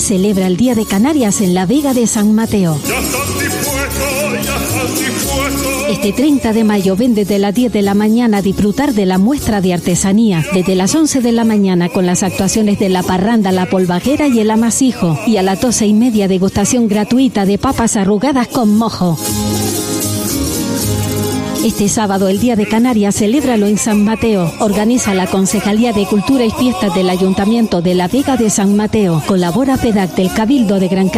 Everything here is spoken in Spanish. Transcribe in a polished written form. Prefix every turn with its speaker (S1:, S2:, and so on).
S1: celebra el Día de Canarias en la Vega de San Mateo. Este 30 de mayo ven desde las 10 de la mañana a disfrutar de la muestra de artesanía, desde las 11 de la mañana con las actuaciones de La Parranda, La Polvaguera y El Amasijo, y a las 12:30 degustación gratuita de papas arrugadas con mojo. Este sábado, el Día de Canarias, celébralo en San Mateo. Organiza la Concejalía de Cultura y Fiestas del Ayuntamiento de la Vega de San Mateo. Colabora PEDAC del Cabildo de Gran Canaria.